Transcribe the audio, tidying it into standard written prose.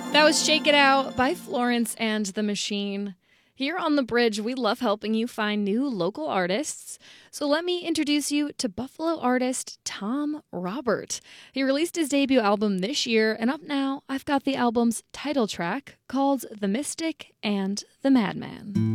That was Shake It Out by Florence and the Machine. Here on The Bridge, we love helping you find new local artists. So let me introduce you to Buffalo artist Tom Robert. He released his debut album this year, and up now, I've got the album's title track called The Mystic and the Madman.